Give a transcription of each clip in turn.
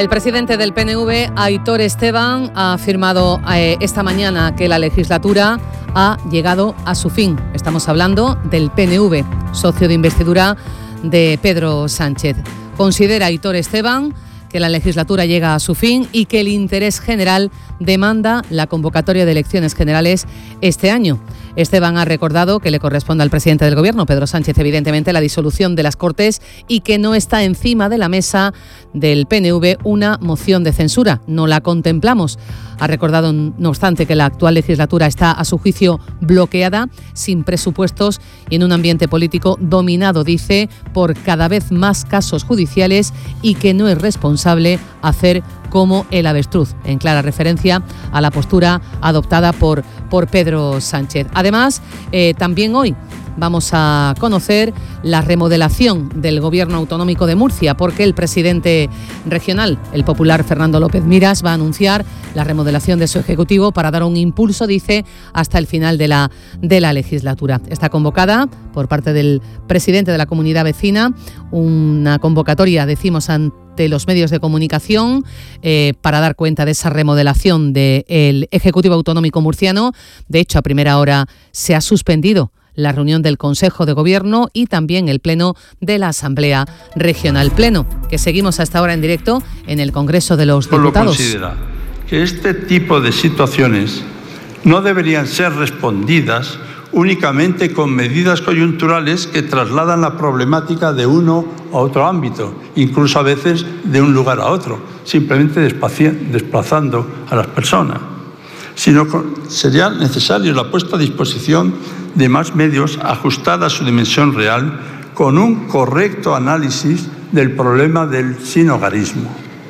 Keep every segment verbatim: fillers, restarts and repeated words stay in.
El presidente del P N V, Aitor Esteban, ha afirmado eh, esta mañana que la legislatura ha llegado a su fin. Estamos hablando del P N V, socio de investidura de Pedro Sánchez. Considera Aitor Esteban que la legislatura llega a su fin y que el interés general demanda la convocatoria de elecciones generales este año. Esteban ha recordado que le corresponde al presidente del Gobierno, Pedro Sánchez, evidentemente, la disolución de las Cortes y que no está encima de la mesa del P N V una moción de censura. No la contemplamos. Ha recordado, no obstante, que la actual legislatura está, a su juicio, bloqueada, sin presupuestos y en un ambiente político dominado, dice, por cada vez más casos judiciales y que no es responsable hacer como el avestruz, en clara referencia a la postura adoptada por, por Pedro Sánchez. Además, eh, también hoy vamos a conocer la remodelación del Gobierno Autonómico de Murcia, porque el presidente regional, el popular Fernando López Miras, va a anunciar la remodelación de su ejecutivo para dar un impulso, dice, hasta el final de la, de la legislatura. Está convocada por parte del presidente de la comunidad vecina una convocatoria, decimos, ante los medios de comunicación eh, para dar cuenta de esa remodelación del Ejecutivo Autonómico murciano. De hecho, a primera hora se ha suspendido la reunión del Consejo de Gobierno y también el Pleno de la Asamblea Regional. Pleno que seguimos hasta ahora en directo en el Congreso de los Diputados. Considera que este tipo de situaciones no deberían ser respondidas únicamente con medidas coyunturales que trasladan la problemática de uno a otro ámbito, incluso a veces de un lugar a otro, simplemente desplazando a las personas, sino que sería necesario la puesta a disposición de más medios ajustada a su dimensión real con un correcto análisis del problema del sinhogarismo.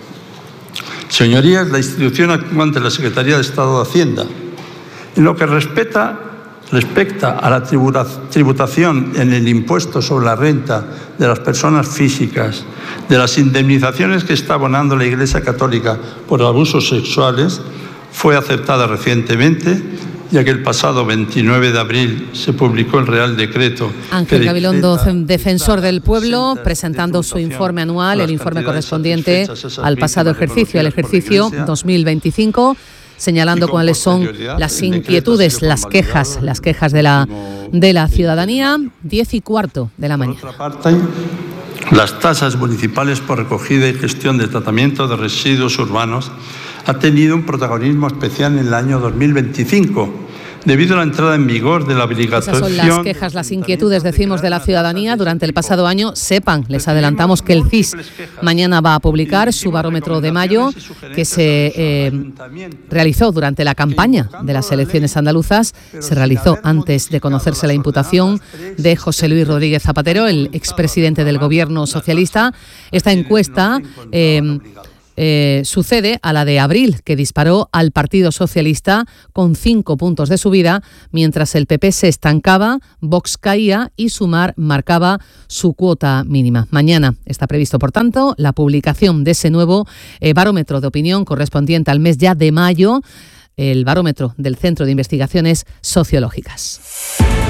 Señorías, la institución actuante de la Secretaría de Estado de Hacienda, en lo que respecta, respecta a la tributación en el impuesto sobre la renta de las personas físicas, de las indemnizaciones que está abonando la Iglesia Católica por abusos sexuales, fue aceptada recientemente, ya que el pasado veintinueve de abril se publicó el Real Decreto. Ángel Gabilondo, defensor del pueblo, presentando su informe anual, el informe correspondiente al pasado ejercicio, el ejercicio dos mil veinticinco, señalando cuáles son las inquietudes, las quejas, las quejas de la, de la ciudadanía. Diez y cuarto de la mañana. Por otra parte, las tasas municipales por recogida y gestión de tratamiento de residuos urbanos ha tenido un protagonismo especial en el año dos mil veinticinco, debido a la entrada en vigor de la obligación. Esas son las quejas, las inquietudes, decimos, de la ciudadanía durante el pasado año. Sepan, les adelantamos que el C I S mañana va a publicar su barómetro de mayo, que se eh, realizó durante la campaña de las elecciones andaluzas. Se realizó antes de conocerse la imputación de José Luis Rodríguez Zapatero, el expresidente del Gobierno socialista. Esta encuesta Eh, Eh, sucede a la de abril, que disparó al Partido Socialista con cinco puntos de subida, mientras el P P se estancaba, Vox caía y Sumar marcaba su cuota mínima. Mañana está previsto, por tanto, la publicación de ese nuevo eh, barómetro de opinión correspondiente al mes ya de mayo, el barómetro del Centro de Investigaciones Sociológicas.